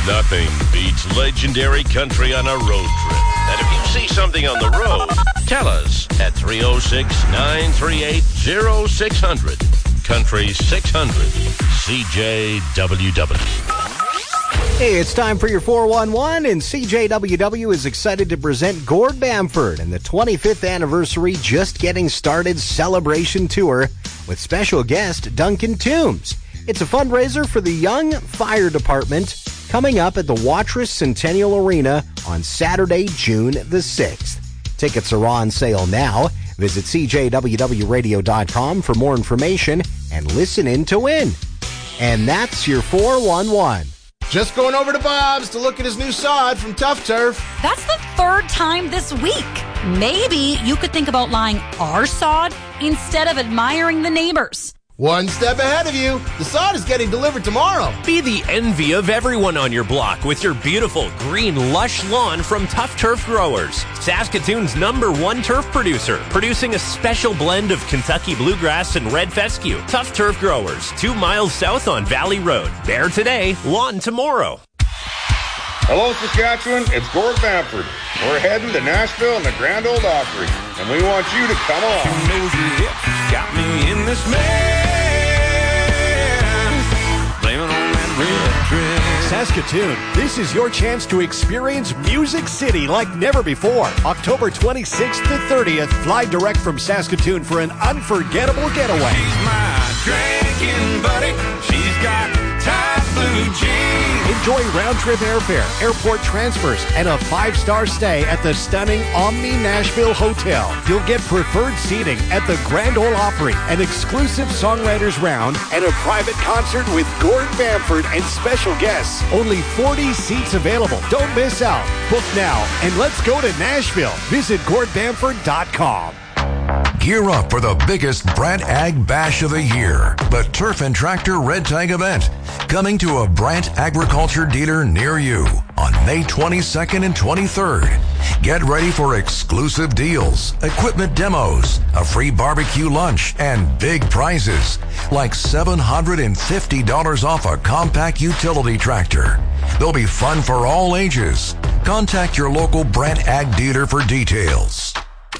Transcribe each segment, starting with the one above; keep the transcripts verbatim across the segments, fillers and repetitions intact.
Nothing beats legendary country on a road trip. And if you see something on the road, tell us at three oh six, nine three eight, oh six hundred. Country six hundred, C J W W. Hey, it's time for your four one one, and C J W W is excited to present Gord Bamford and the twenty-fifth anniversary Just Getting Started celebration tour with special guest Duncan Toombs. It's a fundraiser for the Young Fire Department coming up at the Watrous Centennial Arena on Saturday, June the sixth. Tickets are on sale now. Visit C J W W radio dot com for more information and listen in to win. And that's your four one one. Just going over to Bob's to look at his new sod from Tough Turf. That's the third time this week. Maybe you could think about lying our sod instead of admiring the neighbors. One step ahead of you. The sod is getting delivered tomorrow. Be the envy of everyone on your block with your beautiful green, lush lawn from Tough Turf Growers. Saskatoon's number one turf producer, producing a special blend of Kentucky bluegrass and red fescue. Tough Turf Growers, two miles south on Valley Road. Bare today, lawn tomorrow. Hello, Saskatchewan. It's Gord Bamford. We're heading to Nashville and the Grand Ole Opry, and we want you to come along. Two nosy hips got me in this mess. Blaming on that red dress. Saskatoon, this is your chance to experience Music City like never before. October twenty-sixth to thirtieth, fly direct from Saskatoon for an unforgettable getaway. She's my drinking buddy. She's got tight blue jeans. Enjoy round-trip airfare, airport transfers, and a five-star stay at the stunning Omni Nashville Hotel. You'll get preferred seating at the Grand Ole Opry, an exclusive songwriters round, and a private concert with Gord Bamford and special guests. Only forty seats available. Don't miss out. Book now, and let's go to Nashville. Visit gord bamford dot com. Gear up for the biggest Brant Ag Bash of the year, the Turf and Tractor Red Tag event, coming to a Brant Agriculture dealer near you on May twenty-second and twenty-third. Get ready for exclusive deals, equipment demos, a free barbecue lunch, and big prizes, like seven hundred fifty dollars off a compact utility tractor. There'll be fun for all ages. Contact your local Brant Ag dealer for details.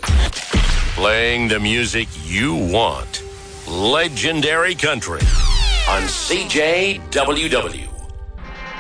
Playing the music you want. Legendary Country on C J W W.